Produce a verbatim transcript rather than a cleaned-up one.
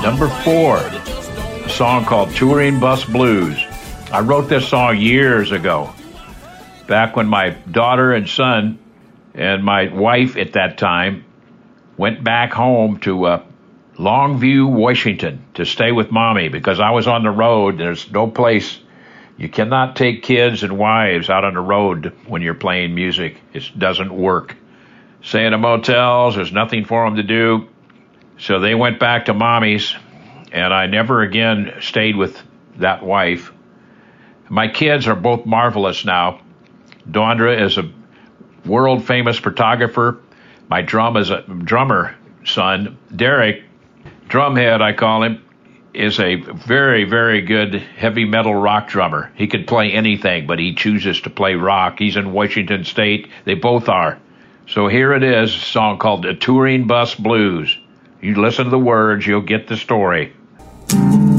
Number four, a song called Touring Bus Blues. I wrote this song years ago, back when my daughter and son and my wife at that time went back home to uh, Longview, Washington to stay with mommy because I was on the road. There's no place. You cannot take kids and wives out on the road when you're playing music. It doesn't work. Stay in the motels. There's nothing for them to do. So they went back to mommy's, and I never again stayed with that wife. My kids are both marvelous now. Dondra is a world-famous photographer. My drum is a drummer son, Derek, drumhead I call him, is a very, very good heavy metal rock drummer. He could play anything, but he chooses to play rock. He's in Washington State. They both are. So here it is, a song called The Touring Bus Blues. You listen to the words, you'll get the story.